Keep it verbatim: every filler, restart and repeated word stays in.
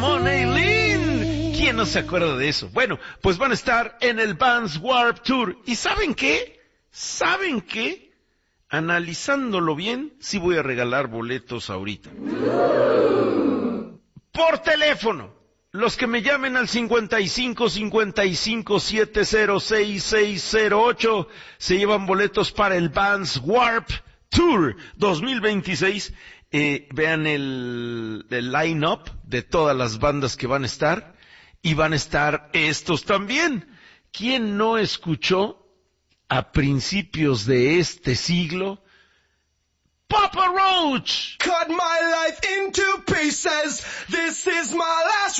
on, Aileen. ¿Quién no se acuerda de eso? Bueno, pues van a estar en el Vans Warped Tour. ¿Y saben qué? ¿Saben qué? Analizándolo bien, sí voy a regalar boletos ahorita. Por teléfono. Los que me llamen al cincuenta y cinco, cincuenta y cinco, setenta, seis seis cero ocho se llevan boletos para el Vans Warped Tour dos mil veintiséis. Eh, vean el, el line-up de todas las bandas que van a estar. Y van a estar estos también. ¿Quién no escuchó a principios de este siglo Papa Roach? Cut my life into pieces. This is my last